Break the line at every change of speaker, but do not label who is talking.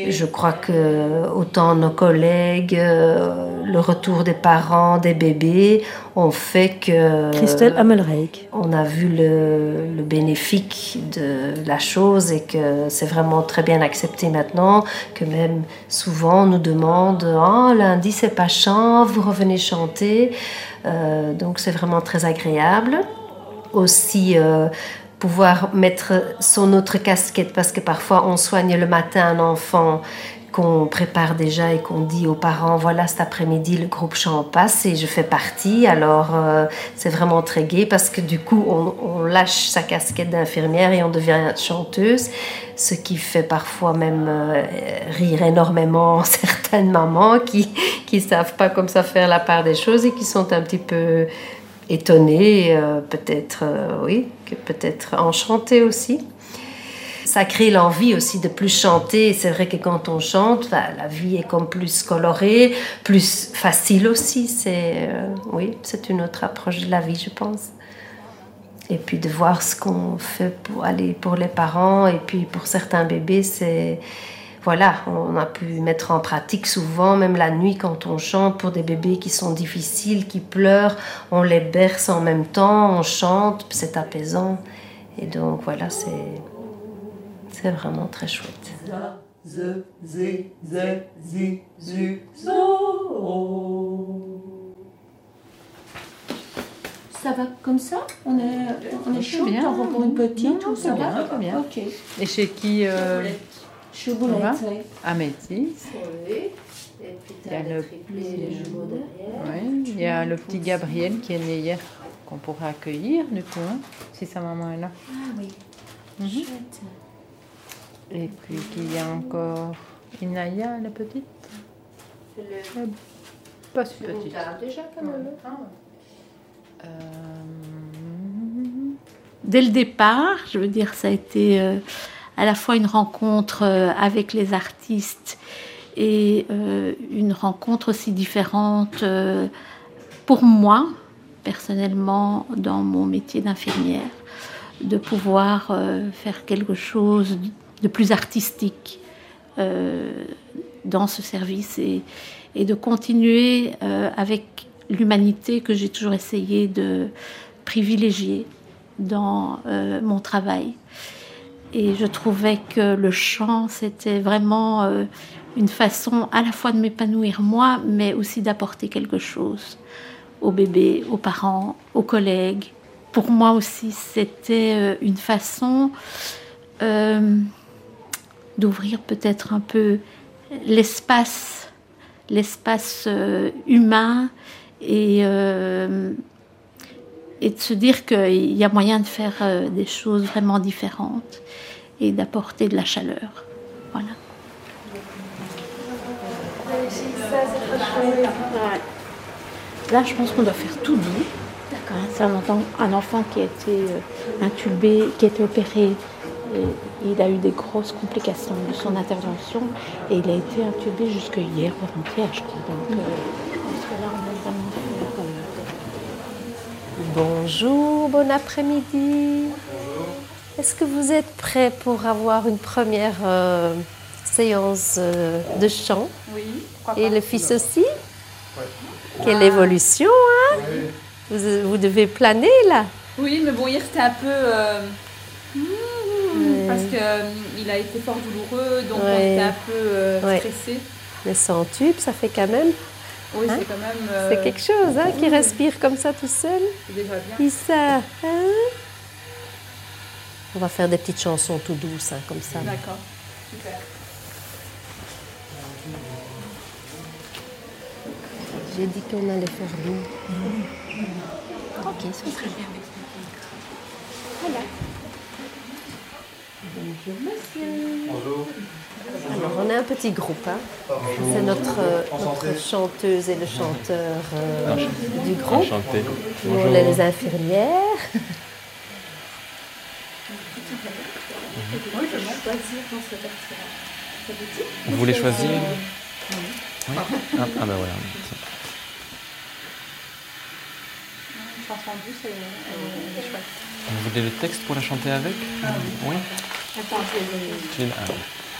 Je crois que autant nos collègues, le retour des parents, des bébés, ont fait que...
Christelle Amelreich.
On a vu le bénéfique de la chose et que c'est vraiment très bien accepté maintenant, que même souvent on nous demande « Oh, lundi c'est pas chant, vous revenez chanter ». Donc c'est vraiment très agréable. Aussi... pouvoir mettre son autre casquette, parce que parfois on soigne le matin un enfant qu'on prépare déjà et qu'on dit aux parents, voilà, cet après-midi le groupe chant passe et je fais partie, alors c'est vraiment très gai parce que du coup on lâche sa casquette d'infirmière et on devient chanteuse, ce qui fait parfois même rire énormément certaines mamans qui savent pas comme ça faire la part des choses et qui sont un petit peu étonnée, peut-être, oui, peut-être enchantée aussi. Ça crée l'envie aussi de plus chanter. C'est vrai que quand on chante, la vie est comme plus colorée, plus facile aussi. Oui, c'est une autre approche de la vie, je pense. Et puis de voir ce qu'on fait pour les parents et puis pour certains bébés, voilà, on a pu mettre en pratique souvent, même la nuit quand on chante pour des bébés qui sont difficiles, qui pleurent, on les berce en même temps, on chante, c'est apaisant. Et donc voilà, c'est vraiment très chouette.
Ça va comme ça? On est chaud bien pour une petite ou ça va?
Très bien.
Ok.
Et chez qui
Chez Boulette.
À Métis.
Oui. Et puis tu as le triplé et les jumeaux derrière.
Oui, il y a le petit Gabriel qui est né hier, qu'on pourra accueillir du coup, hein, si sa maman est là.
Ah oui. Chouette.
Et puis qu'il y a encore Inaya, la petite. Pas si petite.
Déjà quand même.
Dès le départ, je veux dire, ça a été à la fois une rencontre avec les artistes et une rencontre aussi différente pour moi, personnellement, dans mon métier d'infirmière, de pouvoir faire quelque chose de plus artistique dans ce service et de continuer avec l'humanité que j'ai toujours essayé de privilégier dans mon travail. Et je trouvais que le chant, c'était vraiment une façon à la fois de m'épanouir moi, mais aussi d'apporter quelque chose aux bébés, aux parents, aux collègues. Pour moi aussi, c'était une façon d'ouvrir peut-être un peu l'espace humain et de se dire qu'il y a moyen de faire des choses vraiment différentes et d'apporter de la chaleur. Voilà. Là, je pense qu'on doit faire tout doux. D'accord. C'est un enfant qui a été intubé, qui a été opéré. Et il a eu des grosses complications de son intervention et il a été intubé jusque hier ou avant-hier, je crois. Donc, je pense que là, on va vraiment faire...
Bonjour, bon après-midi. Est-ce que vous êtes prêts pour avoir une première séance de chant?
Oui.
Et le fils aussi? Oui. Quelle évolution, hein? Oui. Vous devez planer, là?
Oui, mais bon, hier, c'était un peu... parce qu'il a été fort douloureux, donc on était un peu stressés.
Mais sans tube, ça fait quand même...
Oui, c'est quand même...
C'est quelque chose, hein, qui respire comme ça tout seul.
C'est déjà bien.
Issa, hein? On va faire des petites chansons tout douces, hein, comme ça.
D'accord, super.
J'ai dit qu'on allait faire doux.
Ok, ça serait bien.
Voilà. Bonjour, monsieur.
Bonjour.
Alors, on est un petit groupe. Hein. C'est notre chanteuse et le chanteur du groupe.
Enchanté.
Nous, on est les infirmières.
Vous voulez choisir? Oui. Ah ben voilà.
Une chanson douce, elle est chouette.
Vous voulez le texte pour la chanter avec? Oui.
Attends,
Ah, oui.